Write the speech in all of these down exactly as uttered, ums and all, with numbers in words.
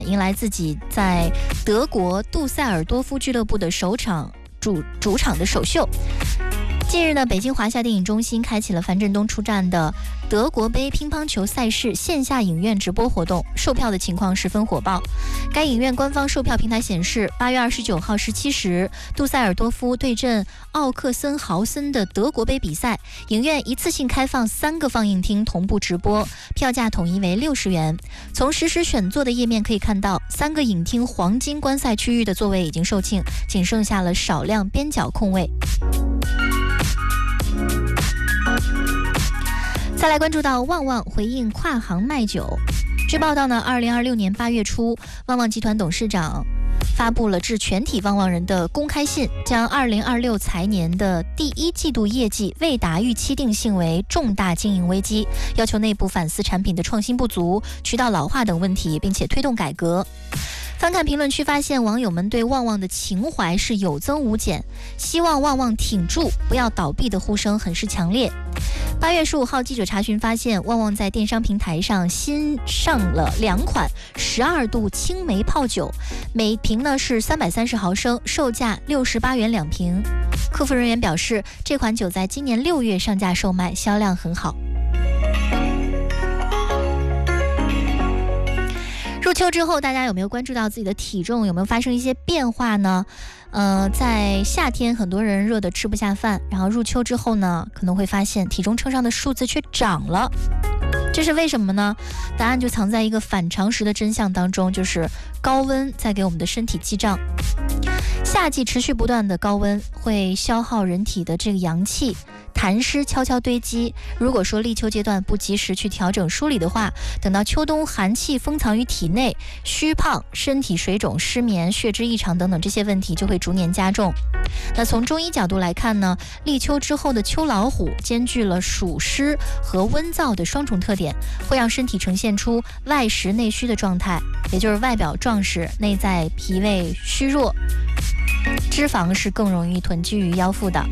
迎来自己在德国杜塞尔多夫俱乐部的首场主主场的首秀。近日呢，北京华夏电影中心开启了樊振东出战的德国杯乒乓球赛事线下影院直播活动，售票的情况十分火爆。该影院官方售票平台显示，八月二十九号十七时，杜塞尔多夫对阵奥克森豪森的德国杯比赛，影院一次性开放三个放映厅同步直播，票价统一为六十元。从实时选座的页面可以看到，三个影厅黄金观赛区域的座位已经售罄，仅剩下了少量边角空位。再来关注到旺旺回应跨行卖酒。据报道呢，二零二六年八月初，旺旺集团董事长发布了致全体旺旺人的公开信，将二零二六财年的第一季度业绩未达预期定性为重大经营危机，要求内部反思产品的创新不足、渠道老化等问题，并且推动改革。翻看评论区发现，网友们对旺旺的情怀是有增无减，希望旺旺挺住不要倒闭的呼声很是强烈。八月十五号，记者查询发现，旺旺在电商平台上新上了两款十二度青梅泡酒，每瓶呢是三百三十毫升，售价六十八元两瓶。客服人员表示，这款酒在今年六月上架售卖，销量很好。入秋之后，大家有没有关注到自己的体重有没有发生一些变化呢？呃，在夏天很多人热得吃不下饭，然后入秋之后呢，可能会发现体重秤上的数字却涨了。这是为什么呢？答案就藏在一个反常识的真相当中，就是高温在给我们的身体记账。夏季持续不断的高温会消耗人体的这个阳气，痰湿悄悄堆积。如果说立秋阶段不及时去调整梳理的话，等到秋冬寒气封藏于体内，虚胖、身体水肿、失眠、血脂异常等等这些问题就会逐年加重。那从中医角度来看呢，立秋之后的秋老虎兼具了暑湿和温燥的双重特点，会让身体呈现出外实内虚的状态，也就是外表壮实，内在脾胃虚弱，脂肪是更容易囤积于腰腹的。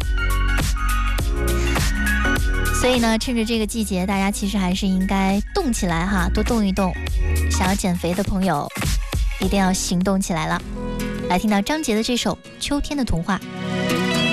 所以呢，趁着这个季节，大家其实还是应该动起来哈，多动一动。想要减肥的朋友，一定要行动起来了。来听到张杰的这首《秋天的童话》。